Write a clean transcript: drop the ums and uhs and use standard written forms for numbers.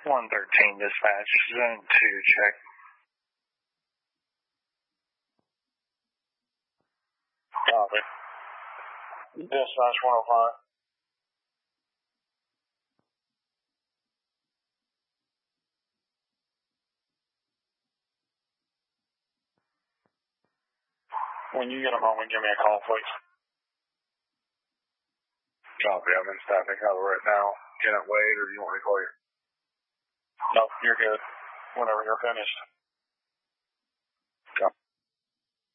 113 dispatch, zone 2 check. Copy. Dispatch 105. When you get a moment, give me a call, please. Copy. I'm in staffing cover right now. Can it wait, or do you want me to call you? No, you're good. Whenever you're finished.